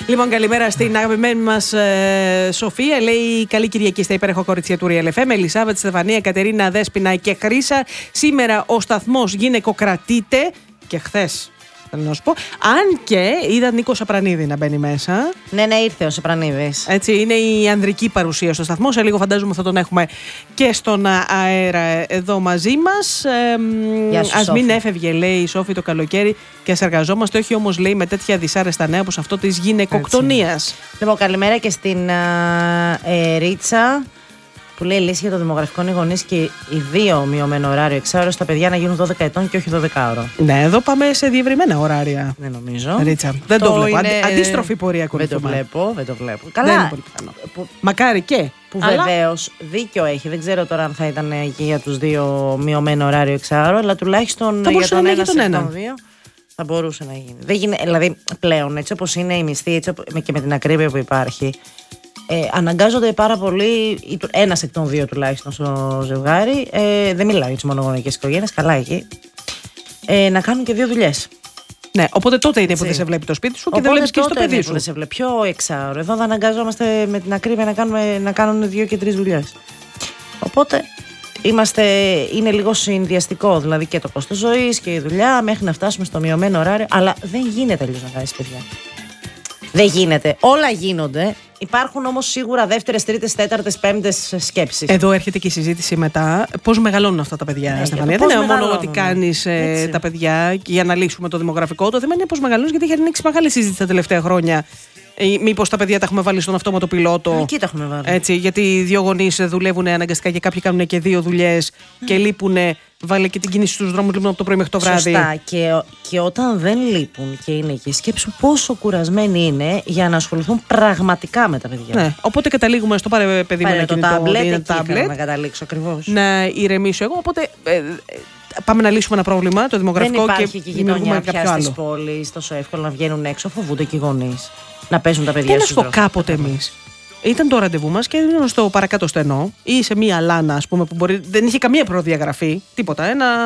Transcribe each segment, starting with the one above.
Λοιπόν, καλημέρα στην αγαπημένη μας Σοφία. Λέει καλή Κυριακή στα υπέροχα κορίτσια του Real FM. Ελισάβετ, Στεφανία, Κατερίνα, Δέσποινα και Χρύσα. Σήμερα ο σταθμός γυναικοκρατείται και χθες. Θέλω να σου πω. Αν και είδα Νίκο Σαπρανίδη να μπαίνει μέσα. Ναι, ήρθε ο Σαπρανίδης. Έτσι, είναι η ανδρική παρουσία στο σταθμό. Σε λίγο φαντάζομαι θα τον έχουμε και στον αέρα εδώ μαζί μας. Ας μην έφευγε, λέει η Σόφη, το καλοκαίρι και ας εργαζόμαστε. Όχι όμως, λέει, με τέτοια δυσάρεστα νέα όπως αυτό της γυναικοκτονίας. Λοιπόν, καλημέρα και στην Ρίτσα, που λέει λύση για το δημογραφικό είναι οι γονείς και οι δύο μειωμένο ωράριο εξάωρο στα παιδιά να γίνουν 12 ετών και όχι 12 ώρο. Ναι, εδώ πάμε σε διευρυμένα ωράρια. Δεν νομίζω. Ρίτσα, δεν το βλέπω. Αντίστροφη πορεία ακολουθούμε. Δεν το βλέπω. Καλά. Δεν είναι πολύ πιθανό. Μακάρι και. Που βεβαίως δίκιο έχει. Δεν ξέρω τώρα αν θα ήταν και για τους δύο μειωμένο ωράριο εξάωρο, αλλά τουλάχιστον για τον ένα και τον δύο θα μπορούσε να γίνει. Δεν γίνει, δηλαδή πλέον, έτσι όπως είναι η μισθή, έτσι και με την ακρίβεια που υπάρχει. Αναγκάζονται πάρα πολύ, ένας εκ των δύο τουλάχιστον στο ζευγάρι, δεν μιλάω για τις μονογονεϊκές οικογένειες, καλά εκεί, να κάνουν και δύο δουλειές. Ναι, οπότε τότε είναι που δεν σε βλέπει το σπίτι σου και δεν βλέπεις και στο παιδί σου. Δεν σε βλέπει, πιο εξάωρο. Εδώ θα αναγκάζομαστε με την ακρίβεια να κάνουν 2 και 3 δουλειές. Οπότε είναι λίγο συνδυαστικό, δηλαδή και το κόστος ζωής και η δουλειά μέχρι να φτάσουμε στο μειωμένο ωράριο, αλλά δεν γίνεται αλλιώς να κάνεις παιδιά. Δεν γίνεται. Όλα γίνονται. Υπάρχουν όμως σίγουρα δεύτερες, τρίτες, τέταρτες, πέμπτες σκέψεις. Εδώ έρχεται και η συζήτηση μετά. Πώς μεγαλώνουν αυτά τα παιδιά, Στεφανία. Δεν είναι μόνο ότι κάνεις τα παιδιά για να λύσουμε το δημογραφικό. Το θέμα είναι πώς μεγαλώνεις, γιατί έχει ανοίξει μεγάλη συζήτηση τα τελευταία χρόνια. Μήπως τα παιδιά τα έχουμε βάλει στον αυτόματο πιλότο. Εκεί τα έχουμε βάλει. Έτσι, γιατί οι δύο γονείς δουλεύουν αναγκαστικά και κάποιοι κάνουν και 2 δουλειές και λείπουν. Βάλε και την κίνηση στους δρόμους, λείπουν από το πρωί μέχρι το βράδυ. Σωστά. Και όταν δεν λείπουν και είναι εκεί, σκέψου πόσο κουρασμένοι είναι για να ασχοληθούν πραγματικά με τα παιδιά. Ναι. Οπότε καταλήγουμε στο πάρε παιδί με το τάμπλετ. Να καταλήξω ακριβώς. Να ηρεμήσω εγώ. Οπότε πάμε να λύσουμε ένα πρόβλημα, το δημογραφικό, και δημιουργούμε κάποιο άλλο. Στις πόλεις τόσο εύκολο να βγαίνουν έξω, φοβούνται και οι γονείς να παίζουν τα παιδιά. Τι να σου πω, κάποτε εμείς. Ήταν το ραντεβού μας και ήμουν στο παρακάτω στενό ή σε μία λάνα, ας πούμε, που δεν είχε καμία προδιαγραφή, τίποτα.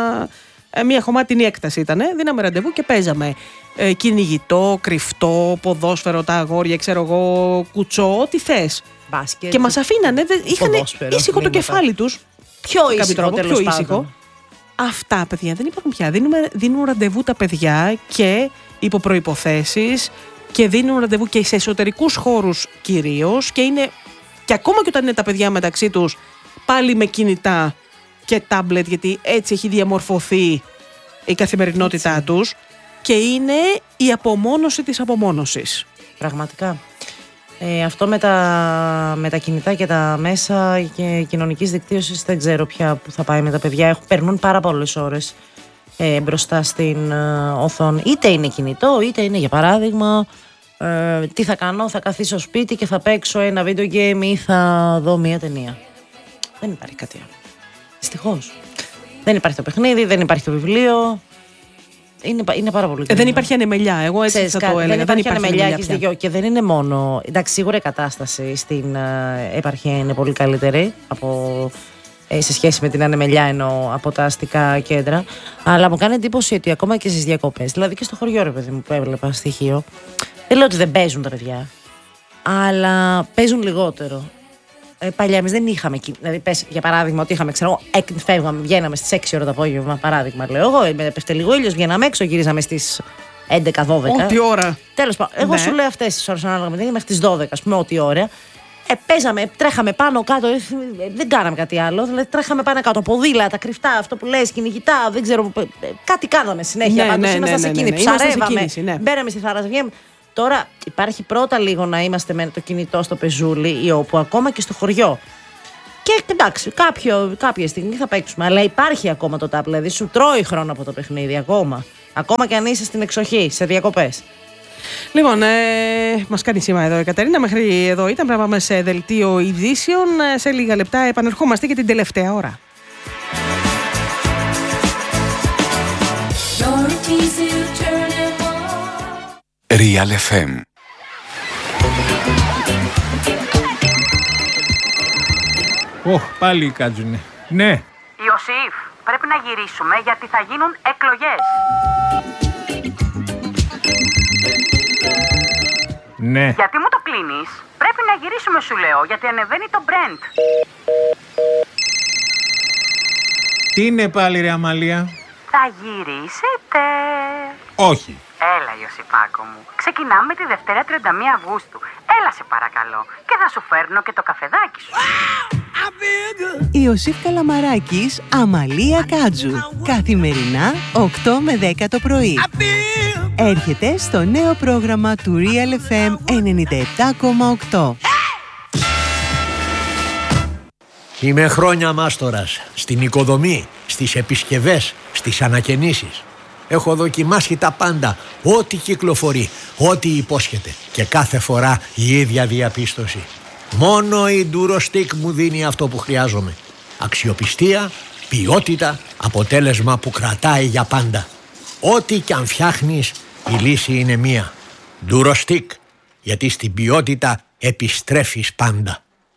Μία χωμάτινη έκταση ήταν. Δίναμε ραντεβού και παίζαμε κυνηγητό, κρυφτό, ποδόσφαιρο, τα αγόρια, ξέρω εγώ, κουτσό, ό,τι θες. Μπάσκετ. Και μας αφήνανε, είχαν ήσυχο το κεφάλι τους. Πιο ήσυχο. Αυτά, παιδιά, δεν υπάρχουν πια. Δίνουν ραντεβού τα παιδιά και υπό προϋποθέσεις. Και δίνουν ραντεβού και σε εσωτερικούς χώρους κυρίως και ακόμα και όταν είναι τα παιδιά μεταξύ τους πάλι με κινητά και τάμπλετ, γιατί έτσι έχει διαμορφωθεί η καθημερινότητά τους και είναι η απομόνωση της απομόνωσης. Πραγματικά. Αυτό με τα κινητά και τα μέσα και κοινωνικής δικτύωσης δεν ξέρω πια που θα πάει με τα παιδιά. Περνούν πάρα πολλές ώρες μπροστά στην οθόνη. Είτε είναι κινητό, είτε είναι για παράδειγμα τι θα κάνω, θα καθίσω σπίτι και θα παίξω ένα video game ή θα δω μια ταινία. Δεν υπάρχει κάτι άλλο. Δυστυχώς. Δεν υπάρχει το παιχνίδι, δεν υπάρχει το βιβλίο. Είναι πάρα πολύ δεν υπάρχει ανεμελιά. Εγώ έτσι θα το έλεγα. Δεν υπάρχει ανεμελιά, έχεις δίκιο. Και δεν είναι μόνο. Εντάξει, σίγουρα η κατάσταση στην επαρχία είναι πολύ καλύτερη σε σχέση με την ανεμελιά, εννοώ από τα αστικά κέντρα. Αλλά μου κάνει εντύπωση ότι ακόμα και στις διακοπές, δηλαδή και στο χωριό, ρε παιδί μου, που έβλεπα στοιχείο. Δεν λέω ότι δεν παίζουν τα παιδιά, αλλά παίζουν λιγότερο. Παλιά εμείς δεν είχαμε. Δηλαδή, πες για παράδειγμα ότι είχαμε, φεύγαμε, βγαίναμε στις 6 ώρα το απόγευμα. Παράδειγμα, λέω εγώ, πέφτε λίγο ήλιος, βγαίναμε έξω, γυρίζαμε στις 11-12. Ό,τι ώρα. Τέλος πάντων. Εγώ σου λέω αυτές τις ώρες ανάλογα με την μέχρι τις 12, ας πούμε, ό,τι ώρα. Παίζαμε, τρέχαμε πάνω κάτω, δεν κάναμε κάτι άλλο. Δηλαδή, τρέχαμε πάνω κάτω, ποδήλατα, κρυφτά, αυτό που λες, κυνηγητά, δεν ξέρω. Κάτι κάναμε συνέχεια. Πάντως ήμασταν σε κίνηση. Ψαρεύαμε, μπαίναμε στη θάλασσα. Τώρα υπάρχει πρώτα λίγο να είμαστε με το κινητό στο πεζούλι ή όπου ακόμα και στο χωριό. Και εντάξει, κάποια στιγμή θα παίξουμε. Αλλά υπάρχει ακόμα το τάπ, δηλαδή σου τρώει χρόνο από το παιχνίδι ακόμα. Ακόμα και αν είσαι στην εξοχή, σε διακοπές. Λοιπόν, μας κάνει σήμα εδώ η Κατερίνα. Μέχρι εδώ ήταν. Πρέπει να πάμε σε δελτίο ειδήσεων. Σε λίγα λεπτά επανερχόμαστε για την τελευταία ώρα. Real FM. Πάλι κάτζουνε. Ναι. Ιωσήφ, πρέπει να γυρίσουμε γιατί θα γίνουν εκλογές. Ναι. Γιατί μου το κλείνεις? Πρέπει να γυρίσουμε, σου λέω, γιατί ανεβαίνει το Brent. Τι είναι πάλι, ρε Αμαλία? Θα γυρίσετε. Όχι. Έλα, Ιωσήπακο μου. Ξεκινάμε τη Δευτέρα 31 Αυγούστου. Έλα, σε παρακαλώ. Και θα σου φέρνω και το καφεδάκι σου. Ιωσήφ Καλαμαράκης, Αμαλία Κάτζου. Καθημερινά 8 με 10 το πρωί. Έρχεται στο νέο πρόγραμμα του Real FM 97,8. Είμαι χρόνια μάστορας στην οικοδομή, στις επισκευές, στις ανακαινήσεις. Έχω δοκιμάσει τα πάντα, ό,τι κυκλοφορεί, ό,τι υπόσχεται. Και κάθε φορά η ίδια διαπίστωση. Μόνο η Durostec μου δίνει αυτό που χρειάζομαι. Αξιοπιστία, ποιότητα, αποτέλεσμα που κρατάει για πάντα. Ό,τι κι αν φτιάχνεις, η λύση είναι μία. Durostec, γιατί στην ποιότητα επιστρέφεις πάντα.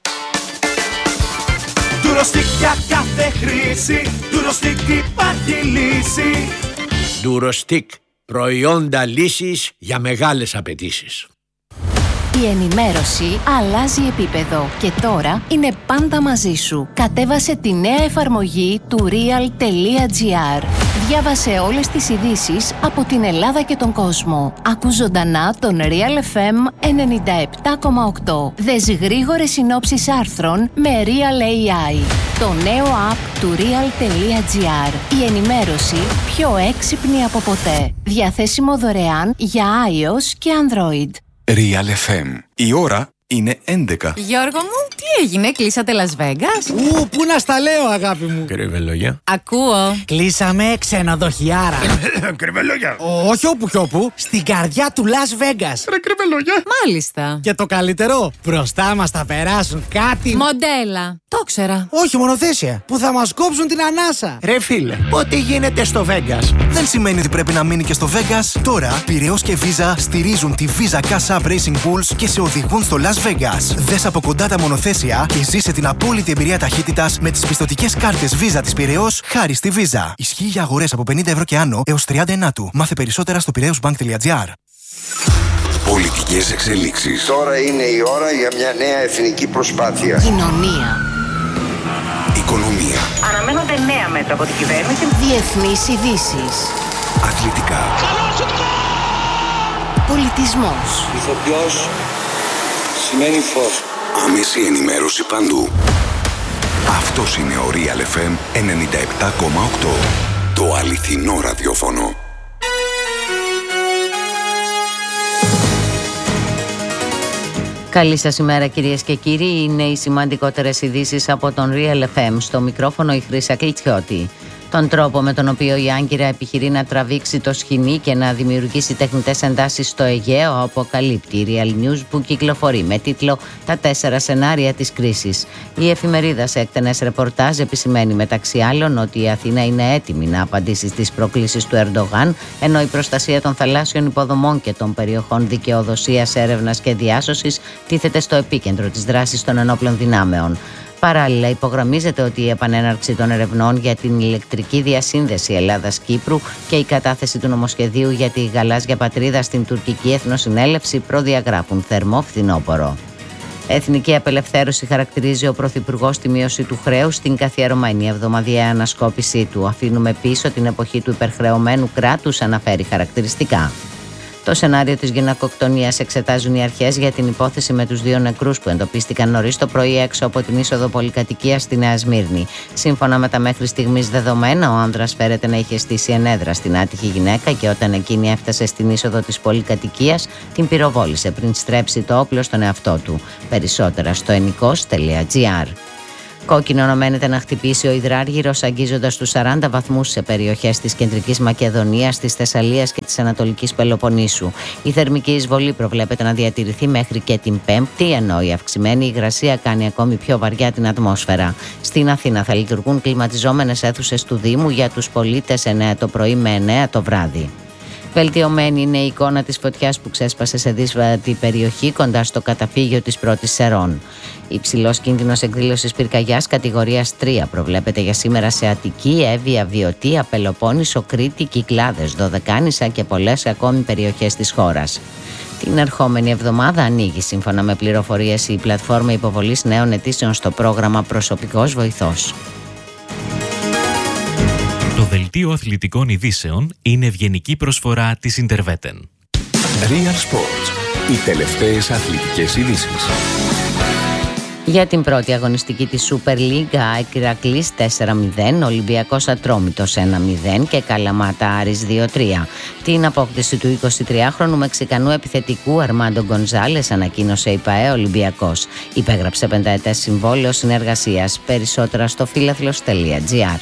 Durostec για κάθε χρήση, Durostec υπάρχει λύση. Durostec, προϊόντα λύσης για μεγάλες απαιτήσεις. Η ενημέρωση αλλάζει επίπεδο και τώρα είναι πάντα μαζί σου. Κατέβασε τη νέα εφαρμογή του real.gr. Διάβασε όλες τις ειδήσεις από την Ελλάδα και τον κόσμο. Ακού ζωντανά τον Real FM 97,8. Δες γρήγορες συνόψεις άρθρων με Real AI. Το νέο app του real.gr. Η ενημέρωση πιο έξυπνη από ποτέ. Διαθέσιμο δωρεάν για iOS και Android. Real FM. Η ώρα είναι 11. Γιώργο μου, τι έγινε, κλείσατε Las Vegas? Πού να στα λέω, αγάπη μου. Κρυβελόγια. Ακούω. Κλείσαμε ξενοδοχιάρα. Κρυβελόγια. Όχι όπου κι όπου, στην καρδιά του Las Vegas. Ρε κρυβελόγια. Μάλιστα. Και το καλύτερο, μπροστά μας θα περάσουν κάτι. Μοντέλα. Το ξέρα. Όχι, μονοθέσια. Που θα μας κόψουν την ανάσα. Ρε φίλε, ό,τι γίνεται στο Vegas δεν σημαίνει ότι πρέπει να μείνει και στο Vegas. Τώρα, Πειραιώς και Visa στηρίζουν τη Visa Cash App Racing Bulls και σε οδηγούν στο Las Vegas. Δες από κοντά τα μονοθέσια και ζήσε την απόλυτη εμπειρία ταχύτητας με τις πιστωτικές κάρτες Visa της Πειραιώς χάρη στη Visa. Ισχύει για αγορές από 50 ευρώ και άνω έως 30 του. Μάθε περισσότερα στο piraeusbank.gr. Πολιτικές εξελίξεις. Τώρα είναι η ώρα για μια νέα εθνική προσπάθεια. Κοινωνία. Οικονομία. Αναμένονται νέα μέτρα από την κυβέρνηση. Διεθνείς ειδήσεις. Αθλητικά. Πολιτισμός. Ηθοποιός σημαίνει φως. Άμεση ενημέρωση παντού. Αυτός είναι ο Real FM 97,8. Το αληθινό ραδιόφωνο. Καλή σας ημέρα, κυρίες και κύριοι. Είναι οι σημαντικότερες ειδήσεις από τον Real FM. Στο μικρόφωνο η Χρύσα Κλιτσιώτη. Τον τρόπο με τον οποίο η Άγκυρα επιχειρεί να τραβήξει το σχοινί και να δημιουργήσει τεχνητές εντάσεις στο Αιγαίο αποκαλύπτει η Real News που κυκλοφορεί με τίτλο «Τα 4 σενάρια της κρίσης». Η εφημερίδα σε εκτενές ρεπορτάζ επισημαίνει μεταξύ άλλων ότι η Αθήνα είναι έτοιμη να απαντήσει στις προκλήσεις του Ερντογάν, ενώ η προστασία των θαλάσσιων υποδομών και των περιοχών δικαιοδοσίας, έρευνας και διάσωσης τίθεται στο επίκεντρο της δράσης των ενόπλων δυνάμεων. Παράλληλα, υπογραμμίζεται ότι η επανέναρξη των ερευνών για την ηλεκτρική διασύνδεση Ελλάδας-Κύπρου και η κατάθεση του νομοσχεδίου για τη γαλάζια πατρίδα στην τουρκική εθνοσυνέλευση προδιαγράφουν θερμό φθινόπωρο. Εθνική απελευθέρωση χαρακτηρίζει ο Πρωθυπουργός τη μείωση του χρέους στην καθιερωμένη εβδομαδιαία ανασκόπησή του. Αφήνουμε πίσω την εποχή του υπερχρεωμένου κράτους, αναφέρει χαρακτηριστικά. Το σενάριο της γυναικοκτονίας εξετάζουν οι αρχές για την υπόθεση με τους 2 νεκρούς που εντοπίστηκαν νωρίς το πρωί έξω από την είσοδο πολυκατοικίας στη Νέα Σμύρνη. Σύμφωνα με τα μέχρι στιγμής δεδομένα, ο άνδρας φέρεται να είχε στήσει ενέδρα στην άτυχη γυναίκα και όταν εκείνη έφτασε στην είσοδο της πολυκατοικίας, την πυροβόλησε πριν στρέψει το όπλο στον εαυτό του. Περισσότερα στο ενικός.gr. Κόκκινο αναμένεται να χτυπήσει ο υδράργυρος αγγίζοντας τους 40 βαθμούς σε περιοχές της Κεντρικής Μακεδονίας, της Θεσσαλίας και της Ανατολικής Πελοποννήσου. Η θερμική εισβολή προβλέπεται να διατηρηθεί μέχρι και την Πέμπτη, ενώ η αυξημένη υγρασία κάνει ακόμη πιο βαριά την ατμόσφαιρα. Στην Αθήνα θα λειτουργούν κλιματιζόμενες αίθουσες του Δήμου για τους πολίτες 9 το πρωί με 9 το βράδυ. Βελτιωμένη είναι η εικόνα της φωτιάς που ξέσπασε σε δύσβατη περιοχή κοντά στο καταφύγιο της Πρώτης Σερών. Υψηλός κίνδυνος εκδήλωσης πυρκαγιάς κατηγορίας 3 προβλέπεται για σήμερα σε Αττική, Εύβοια, Βιωτία, Πελοπόννησο, Κρήτη, Κυκλάδες, Δωδεκάνησα και πολλές ακόμη περιοχές της χώρας. Την ερχόμενη εβδομάδα ανοίγει, σύμφωνα με πληροφορίες, η πλατφόρμα υποβολής νέων αιτήσεων στο πρόγραμμα Προσωπικός Βοηθός. Το δελτίο αθλητικών ειδήσεων είναι ευγενική προσφορά της Interveten. Real Sports. Οι τελευταίες αθλητικές ειδήσεις. Για την πρώτη αγωνιστική της Super League, ΑΕΚ Ηρακλής 4-0, Ολυμπιακός Ατρόμητος 1-0 και Καλαμάτα Άρης 2-3. Την απόκτηση του 23χρονου Μεξικανού επιθετικού Αρμάντο Γκονζάλες ανακοίνωσε η ΠΑΕ Ολυμπιακός. Υπέγραψε 5ετές συμβόλαιο συνεργασίας. Περισσότερα στο φίλαθλος.gr.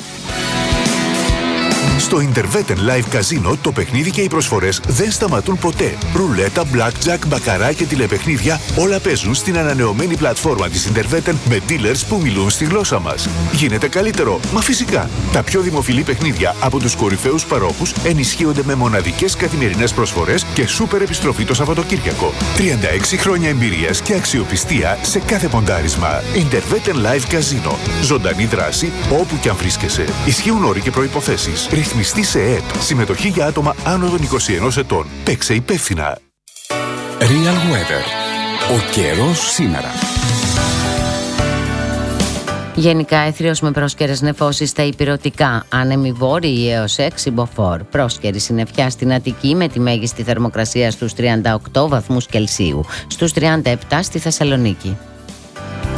Στο Interveten Live Casino το παιχνίδι και οι προσφορές δεν σταματούν ποτέ. Ρουλέτα, blackjack, μπακαρά και τηλεπαιχνίδια όλα παίζουν στην ανανεωμένη πλατφόρμα της Interveten με dealers που μιλούν στη γλώσσα μας. Γίνεται καλύτερο, μα φυσικά. Τα πιο δημοφιλή παιχνίδια από τους κορυφαίους παρόχους ενισχύονται με μοναδικές καθημερινές προσφορές και σούπερ επιστροφή το Σαββατοκύριακο. 36 χρόνια εμπειρίας και αξιοπιστία σε κάθε ποντάρισμα. Interveten Live Casino. Ζωντανή δράση όπου κι αν βρίσκεσαι. Ισχύουν όροι και προϋποθέσεις. Ρυθμιστή σε ΕΕΠ. Συμμετοχή για άτομα άνω των 21 ετών. Παίξε υπεύθυνα. Real Weather. Ο καιρός σήμερα. Γενικά έθριος με πρόσκαιρες νεφώσεις στα ηπειρωτικά. Άνεμοι βόρειοι έως 6 μποφόρ. Πρόσκαιρη συννεφιά στην Αττική με τη μέγιστη θερμοκρασία στους 38 βαθμούς Κελσίου. Στους 37 στη Θεσσαλονίκη.